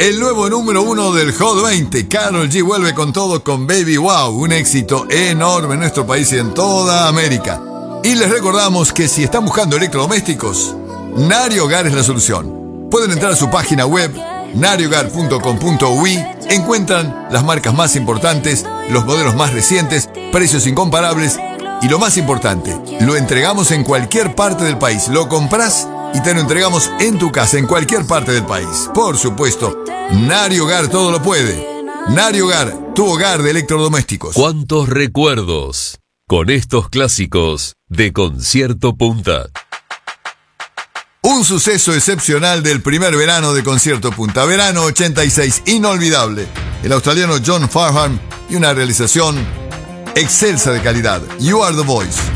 El nuevo número 1 del Hot 20. Karol G vuelve con todo con Baby Wow, un éxito enorme en nuestro país y en toda América. Y les recordamos que si están buscando electrodomésticos, Nari Hogar es la solución. Pueden entrar a su página web narihogar.com.uy, encuentran las marcas más importantes, los modelos más recientes, precios incomparables y lo más importante, lo entregamos en cualquier parte del país. Lo compras y te lo entregamos en tu casa, en cualquier parte del país. Por supuesto, Nari Hogar todo lo puede. Nari Hogar, tu hogar de electrodomésticos. ¿Cuántos recuerdos con estos clásicos de Concierto Punta? Un suceso excepcional del primer verano de Concierto Punta. Verano 86, inolvidable. El australiano John Farnham y una realización excelsa de calidad. You Are The Voice.